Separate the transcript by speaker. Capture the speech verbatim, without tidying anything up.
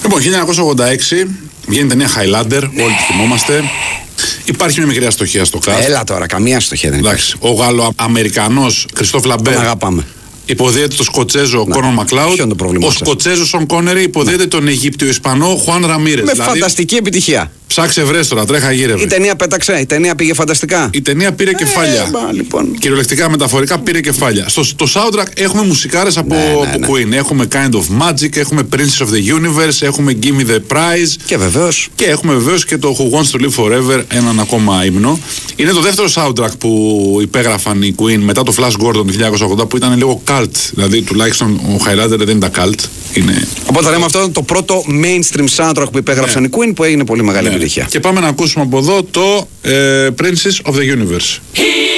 Speaker 1: Λοιπόν, χίλια εννιακόσια ογδόντα έξι βγαίνει ταινία Highlander, όλοι τη θυμόμαστε. Υπάρχει μια μικρή αστοχία στο cast.
Speaker 2: Έλα τώρα, καμία αστοχία δεν υπάρχει.
Speaker 1: Ο Γάλλο-Αμερικανός Κριστόφ Λαμπέρ
Speaker 2: αγαπάμε.
Speaker 1: υποδίεται τον Σκοτσέζο Κόνορ Μακλάουντ. Ο Σκοτσέζος Σον Κόνερι υποδίεται τον Αιγύπτιο-Ισπανό Χουάν Ραμίρες.
Speaker 2: Με
Speaker 1: δηλαδή,
Speaker 2: φανταστική επιτυχία.
Speaker 1: Ψάξε βρες τώρα, τρέχα γύρευε.
Speaker 2: Η ταινία πέταξε, η ταινία πήγε φανταστικά.
Speaker 1: Η ταινία πήρε κεφάλια.
Speaker 2: Ε, μα, λοιπόν.
Speaker 1: Κυριολεκτικά, μεταφορικά πήρε κεφάλια. Στο, στο soundtrack έχουμε μουσικάρες από,
Speaker 2: ναι, ναι,
Speaker 1: από
Speaker 2: ναι.
Speaker 1: Queen. Έχουμε Kind of Magic, έχουμε Princess of the Universe, έχουμε Give Me the Prize.
Speaker 2: Και βεβαίως.
Speaker 1: Και έχουμε βεβαίως και το Who Wants to Live Forever, έναν ακόμα ύμνο. Είναι το δεύτερο soundtrack που υπέγραφαν οι Queen μετά το Flash Gordon του χίλια εννιακόσια ογδόντα που ήταν λίγο cult. Δηλαδή τουλάχιστον ο Highlander δεν ήταν cult. Είναι...
Speaker 2: Οπότε λέμε αυτό ήταν το πρώτο mainstream soundtrack που υπέγραψαν
Speaker 1: ναι.
Speaker 2: οι Queen που έγινε πολύ μεγάλη
Speaker 1: ναι.
Speaker 2: επιτυχία.
Speaker 1: Και πάμε να ακούσουμε από εδώ το ε, Princess of the Universe.